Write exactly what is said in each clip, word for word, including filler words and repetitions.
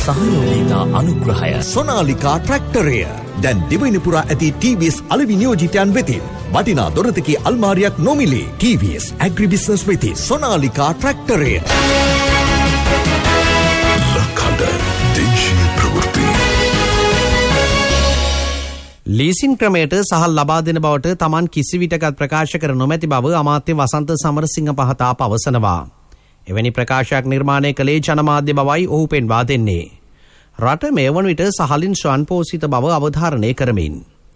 සහයෝගීතා අනුග්‍රහය සොනාලිකා ට්‍රැක්ටරය දැන් දිවයින පුරා ඇති ටී වී එස් අලෙවි නියෝජිතයන් වෙතින් වටිනා දොරතකි අල්මාරියක් නොමිලේ. ටී වී එස් ඇග්‍රි බිස්නස් වෙති සොනාලිකා ට්‍රැක්ටරය. ලක්හඬ දේශීය ප්‍රවෘත්ති. ලීසින් ක්‍රමයට සහල් ලබා දෙන බවට තමන් කිසිවිටකත් ප්‍රකාශ කර නොමැති බව අමාත්‍ය වසන්ත සමරසිංහ මහතා පවසනවා. එවැනි ප්‍රකාශයක් නිර්මාණය කළේ ජනමාධ්‍ය බවයි ඔහු පෙන්වා දෙන්නේ. රට මේ වන විට සහලින් ස්වයංපෝෂිත බව අවධාරණය කරමින්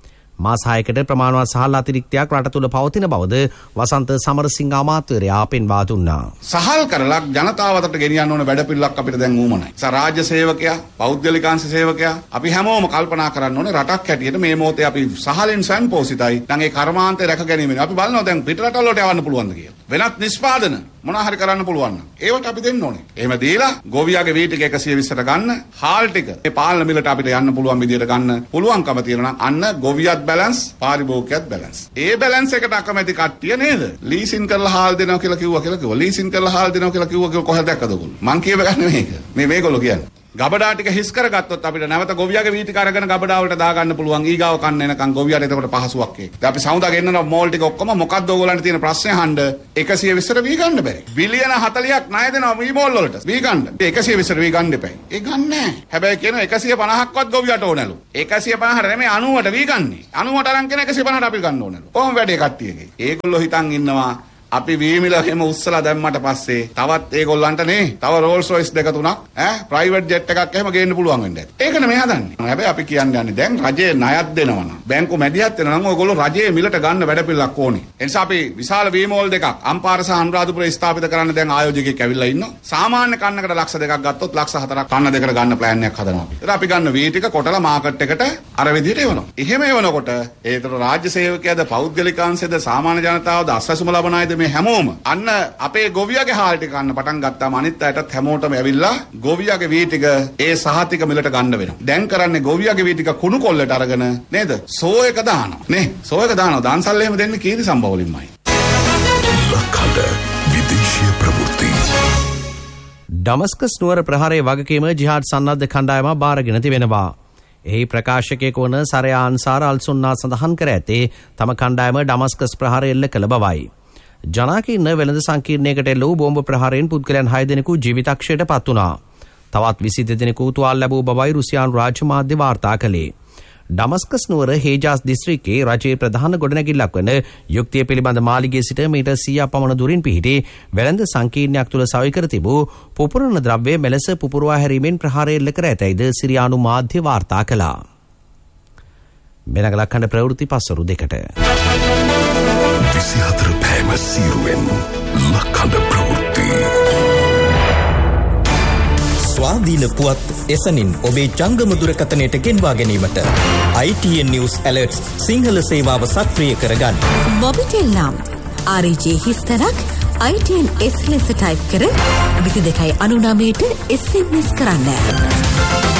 මාස හයකට ප්‍රමාණවත් සහල් අතිරික්තයක් රට තුළ පවතින බවද වසන්ත සමරසිංහ අමාත්‍යවරයා පෙන්වා දුන්නා. සහල් කරලා ජනතාව අතරට ගෙනියන්න ඕන වැඩපිළිවෙලක් අපිට දැන් ඌමනයි. රාජ්‍ය සේවකයා, පෞද්ගලිකාංශ සේවකයා අපි හැමෝම කල්පනා කරන්න ඕනේ රටක් හැටියට මේ මොහොතේ අපි සහලින් ස්වයංපෝෂිතයි. දැන් ඒ කර්මාන්තය රැක ගැනීමෙන් අපි බලනවා දැන් පිට රටවල වලට යවන්න පුළුවන්ද කියලා. වෙනත් නිෂ්පාදන මොනවා හරි කරන්න පුළුවන් නම් ඒවට අපි දෙන්න ඕනේ. එහෙම දීලා ගොවියාගේ වී ටික එකසිය විස්සට ගන්න, හාල් ටික මේ පාලන මිලට අපිට යන්න පුළුවන් විදියට ගන්න පුළුවන්කම තියෙනවා නම් අන්න ගොවියත් බැලන්ස්, පාරිභෝගිකයත් බැලන්ස්. ඒ බැලන්ස් එකට අකමැති කට්ටිය නේද? ලීසින් කරලා හාල් දෙනවා කියලා කිව්වා කියලා කිව්වා. ලීසින් කරලා හාල් දෙනවා කියලා කිව්වා කියලා කොහෙද දැක්කද ඔයගොල්ලෝ? මං කියව ගන්න මේක. මේ මේගොල්ලෝ කියන්නේ. ගබඩා ටික හිස් කරගත්තොත් අපිට නැවත ගොවියාගේ වී ටික අරගෙන ගබඩා වලට දාගන්න පුළුවන්. ඊගාව කන්න එනකන් ගොවියාට එතකොට පහසුවක් ඒක. දැන් අපි සමුදා ගෙන්නනවා මෝල් ටික ඔක්කොම මොකද්ද ඕගොල්ලන්ට තියෙන ප්‍රශ්නේ අහන්න එකසිය විස්සට වී ගන්න බැරි. බිලියන හතලියක් ණය දෙනවා වී මෝල් වලට. වී ගන්න. එකසිය විස්සට වී ගන්න එපා. ඒ ගන්න නැහැ. හැබැයි කියන එකසිය පනහක්වත් ගොවියාට ඕනලු. එකසිය පනහට නෙමෙයි අනූවට වී ගන්නේ. අනූවට අරන් කියන එකසිය පනහට අපි ගන්න ඕනලු. කොහොම වැඩේ කට්ටියගේ. ඒගොල්ලෝ හිතන් ඉන්නවා අපි වීමිල එහෙම උස්සලා දැම්මට පස්සේ තවත් ඒගොල්ලන්ට නේ තව රෝල්ස් රොයිස් දෙක තුනක් ඈ ප්‍රයිවට් ජෙට් එකක් එහෙම ගේන්න පුළුවන් වෙන්නේ. ඒකනේ මේ හදන්නේ. හැබැයි අපි කියන්නේ යන්නේ දැන් රජයේ ණයක් දෙනවා නම් බැංකු මැදිහත් වෙනවා නම් ඔයගොල්ලෝ රජයේ මිලට ගන්න වැඩපිළිවෙලක් ඕනේ. ඒ නිසා අපි විශාල වීමෝල් දෙකක් අම්පාර සහ අනුරාධපුරේ ස්ථාපිත කරන්න දැන් ආයෝජකයෙක් ඇවිල්ලා ඉන්නවා. සාමාන්‍ය කන්නකට ලක්ෂ දෙකක් ගත්තොත් ලක්ෂ හතරක් කන්න දෙකට ගන්න ප්ලෑන් එකක් හදනවා අපි. ඒත් අපි ගන්න වී ටික කොටලා මාකට් එකට අර විදිහට එවනවා. එහෙම එවනකොට ඒතර රාජ්‍ය සේවකයාද පෞද්ගලිකාංශයේද සාමාන්‍ය ජනතාවද අස්වැසුම ලබන අයද මේ හැමෝම අපේ ගොවියාගේ හාල් ටික ගන්න පටන් ගත්තාම අනිත් අයටත් හැමෝටම ඇවිල්ලා ගොවියාගේ වී ටික ඒ සහතික මිලට ගන්න වෙනවා. දැන් කරන්නේ ගොවියාගේ වී ටික කුණු කොල්ලට අරගෙන නේද? සෝ එක දානවා. නේ? සෝ එක දානවා. දන්සල් එහෙම දෙන්නේ කීරි සම්බවලින්මයි. ලක්හඬ විදේශීය ප්‍රවෘත්ති. ඩමස්කස් නුවර ප්‍රහාරයේ වගකීම ජිහාඩ් සන්නද්ධ කණ්ඩායම බාරගෙන තිබෙනවා. එහි ප්‍රකාශකයෙකු වන සරයා අන්සාර අල් සුන්නා සඳහන් කර ඇත්තේ තම කණ්ඩායම ඩමස්කස් ප්‍රහාරය එල්ල කළ බවයි. ජනාකීර්ණ වෙළඳ සංකීර්ණයකට එල්ල වූ බෝම්බ ප්‍රහාරයෙන් පුද්ගලයන් හය දෙනෙකු ජීවිතක්ෂයට පත් වුණා. තවත් විසි දෙනෙකු තුවාල ලැබූ බවයි රුසියානු රාජ්‍ය මාධ්‍ය වාර්තා කළේ. ඩමස්කස් නුවර හේජාස් දිස්ත්‍රික්කයේ රජයේ ප්‍රධාන ගොඩනැගිල්ලක් වන යුක්තිය පිළිබඳ මාලිගයේ සිට මීටර් සීයක් පමණ දුරින් පිහිටි වෙළඳ සංකීර්ණයක් තුළ සවි කර තිබූ පුපුරන ද්‍රව්‍ය මෙලෙස පුපුරවා හැරීමෙන් ප්‍රහාරය එල්ල කර ඇතැයිද සිරියානු මාධ්‍ය වාර්තා කළා. මෙනග ලක්හඬ ප්‍රවෘත්ති පස්වරු දෙකට. විසිහතර පෑම සීරුවෙන් ලක්හඬ ප්‍රවෘත්ති. ස්වාධීන පුවත් එසනින් ඔබේ ජංගම දුරකථනයට ගෙන්වා ගැනීමට ආයි ටී එන් නිවුස් ඇලර්ට්ස් සිංහල සේවාව සක්‍රිය කරගන්න. මොබිටෙල් නම් ආර් ජේ හිස්තරක් ආයි ටී එන් එස් ලෙස ටයිප් කර විසි දෙකයි අනු නවයට එස් එම් එස් කරන්න.